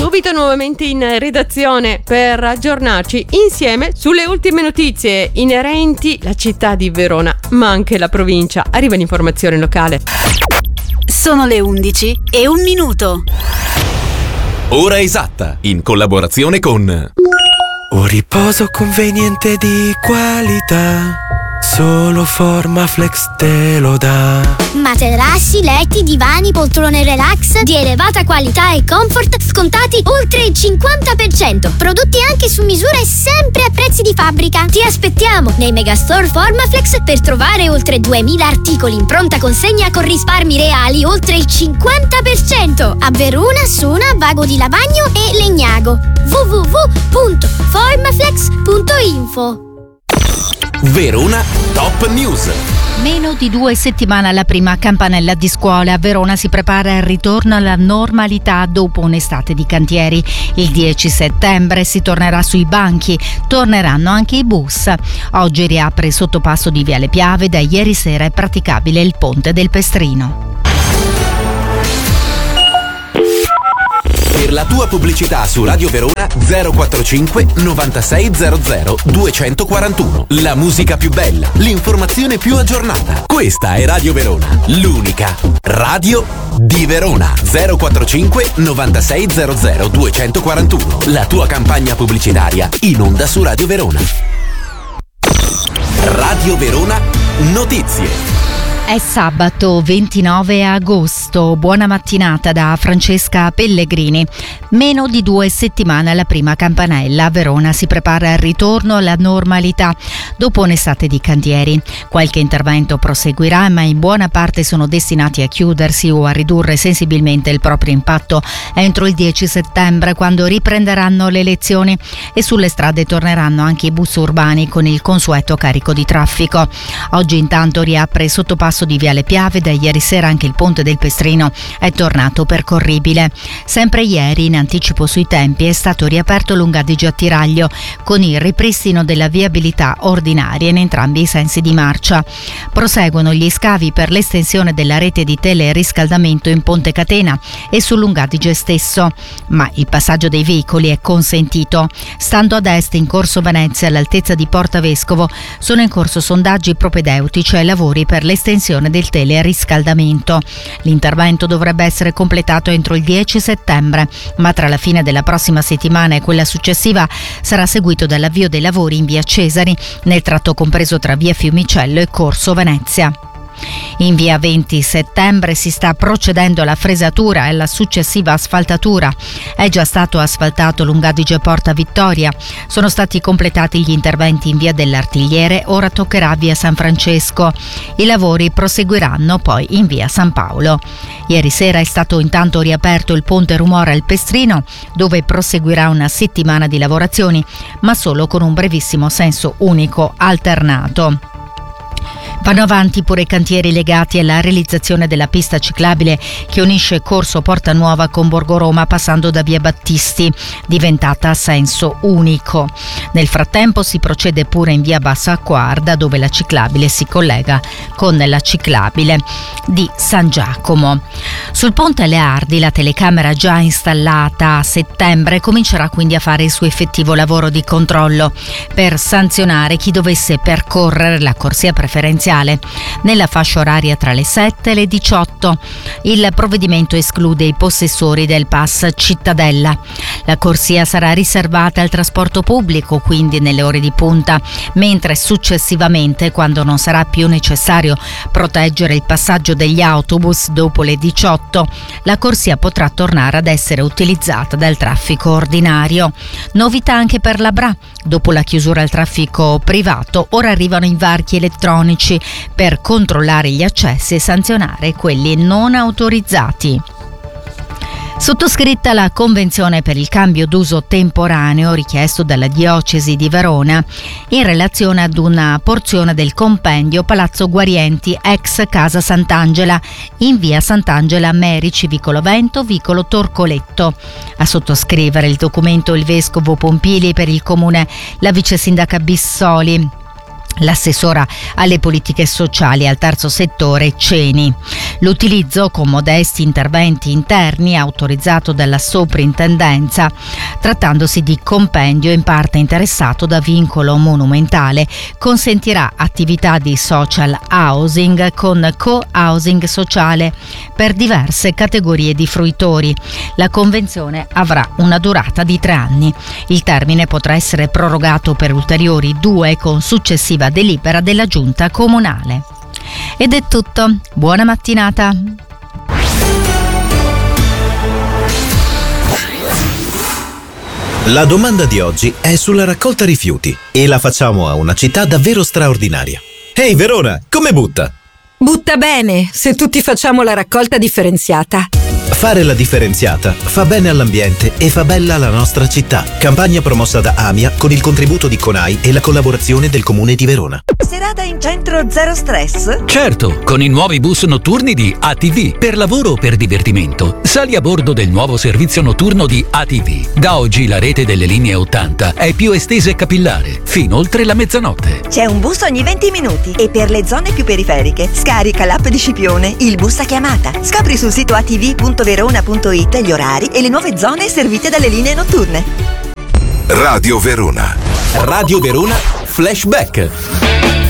subito nuovamente in redazione per aggiornarci insieme sulle ultime notizie inerenti alla città di Verona, ma anche la provincia. Arriva l'informazione locale. Sono le 11:01. Ora esatta, in collaborazione con Un riposo conveniente di qualità, solo Formaflex te lo dà. Materassi, letti, divani, poltrone relax di elevata qualità e comfort, scontati oltre il 50%. Prodotti anche su misura e sempre a prezzi di fabbrica. Ti aspettiamo nei megastore Formaflex per trovare oltre 2000 articoli in pronta consegna con risparmi reali oltre il 50%. A Verona, Sona, Vago di Lavagno e Legnago. www.formaflex.info. Verona Top News. Meno di 2 settimane alla prima campanella di scuola. Verona si prepara al ritorno alla normalità dopo un'estate di cantieri. Il 10 settembre si tornerà sui banchi, torneranno anche i bus. Oggi riapre il sottopasso di Viale Piave, da ieri sera è praticabile il ponte del Pestrino. Per la tua pubblicità su Radio Verona 045 9600 241. La musica più bella, l'informazione più aggiornata. Questa è Radio Verona, l'unica radio di Verona. 045 9600 241. La tua campagna pubblicitaria in onda su Radio Verona. Radio Verona Notizie. È sabato 29 agosto, buona mattinata da Francesca Pellegrini. Meno di 2 settimane alla prima campanella, Verona si prepara al ritorno alla normalità dopo un'estate di cantieri. Qualche intervento proseguirà, ma in buona parte sono destinati a chiudersi o a ridurre sensibilmente il proprio impatto entro il 10 settembre, quando riprenderanno le lezioni e sulle strade torneranno anche i bus urbani con il consueto carico di traffico. Oggi intanto riapre il sottopasso di Viale Piave, da ieri sera anche il ponte del Pestrino è tornato percorribile. Sempre ieri, in anticipo sui tempi, è stato riaperto Lungadige a Tiraglio con il ripristino della viabilità ordinaria in entrambi i sensi di marcia. Proseguono gli scavi per l'estensione della rete di teleriscaldamento in Ponte Catena e sul Lungadige stesso, ma il passaggio dei veicoli è consentito. Stando ad est, in Corso Venezia, all'altezza di Porta Vescovo, sono in corso sondaggi propedeutici ai lavori per l'estensione del teleriscaldamento. L'intervento dovrebbe essere completato entro il 10 settembre, ma tra la fine della prossima settimana e quella successiva sarà seguito dall'avvio dei lavori in via Cesari, nel tratto compreso tra via Fiumicello e Corso Venezia. In via 20 settembre si sta procedendo alla fresatura e alla successiva asfaltatura. È già stato asfaltato Lungadige Porta Vittoria. Sono stati completati gli interventi in via dell'Artigliere, ora toccherà via San Francesco. I lavori proseguiranno poi in via San Paolo. Ieri sera è stato intanto riaperto il ponte Rumora al Pestrino, dove proseguirà una settimana di lavorazioni, ma solo con un brevissimo senso unico alternato. Vanno avanti pure i cantieri legati alla realizzazione della pista ciclabile che unisce Corso Porta Nuova con Borgo Roma passando da via Battisti, diventata a senso unico. Nel frattempo si procede pure in via Bassa Acquarda, dove la ciclabile si collega con la ciclabile di San Giacomo. Sul ponte Leardi la telecamera già installata a settembre comincerà quindi a fare il suo effettivo lavoro di controllo per sanzionare chi dovesse percorrere la corsia preferenziale nella fascia oraria tra le 7 e le 18. Il provvedimento esclude i possessori del pass cittadella. La corsia sarà riservata al trasporto pubblico, quindi nelle ore di punta, mentre successivamente, quando non sarà più necessario proteggere il passaggio degli autobus dopo le 18, la corsia potrà tornare ad essere utilizzata dal traffico ordinario. Novità anche per la Bra. Dopo la chiusura al traffico privato, ora arrivano i varchi elettronici per controllare gli accessi e sanzionare quelli non autorizzati. Sottoscritta la convenzione per il cambio d'uso temporaneo richiesto dalla diocesi di Verona in relazione ad una porzione del compendio Palazzo Guarienti ex Casa Sant'Angela in via Sant'Angela Merici, vicolo Vento, vicolo Torcoletto. A sottoscrivere il documento il vescovo Pompili, per il comune la vice sindaca Bissoli. L'assessora alle politiche sociali e al terzo settore Ceni. L'utilizzo con modesti interventi interni autorizzato dalla soprintendenza, trattandosi di compendio in parte interessato da vincolo monumentale, consentirà attività di social housing con co-housing sociale per diverse categorie di fruitori. La convenzione avrà una durata di 3 anni. Il termine potrà essere prorogato per ulteriori 2 con successiva delibera della giunta comunale. Ed è tutto. Buona mattinata. La domanda di oggi è sulla raccolta rifiuti e la facciamo a una città davvero straordinaria. Ehi Verona, come butta? Butta bene, se tutti facciamo la raccolta differenziata. Fare la differenziata fa bene all'ambiente e fa bella la nostra città. Campagna promossa da AMIA con il contributo di CONAI e la collaborazione del Comune di Verona. Serata in centro zero stress? Certo, con i nuovi bus notturni di ATV, per lavoro o per divertimento. Sali a bordo del nuovo servizio notturno di ATV. Da oggi la rete delle linee 80 è più estesa e capillare, fino oltre la mezzanotte. C'è un bus ogni 20 minuti e per le zone più periferiche scarica l'app di Scipione, il bus a chiamata. Scopri sul sito atv.verona.it gli orari e le nuove zone servite dalle linee notturne. Radio Verona. Radio Verona Flashback.